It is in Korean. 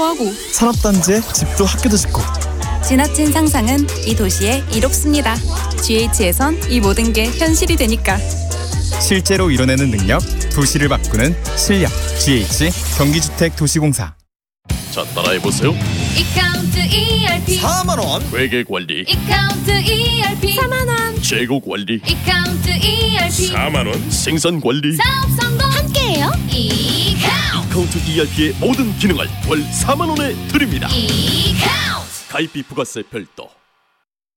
하고 산업단지에 집도 학교도 짓고. 지나친 상상은 이 도시의 이롭습니다. GH에선 이 모든 게 현실이 되니까. 실제로 이뤄내는 능력, 도시를 바꾸는 실력. GH 경기주택도시공사. 자, 따라해보세요. 이카운트 ERP 4만원. 회계관리, 이카운트 ERP 4만원. 재고관리, 이카운트 ERP 4만원, 생산관리. 사업 성공 함께해요. 이카운트 카운트 ERP의 모든 기능을 월 4만원에 드립니다. 이카운트 가입비 부가세 별도.